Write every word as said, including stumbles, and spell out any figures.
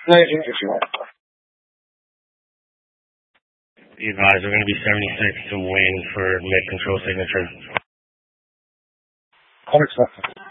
No, if you, if you want. You guys are going to be seventy-six to win for mid-control signature. one hundred percent.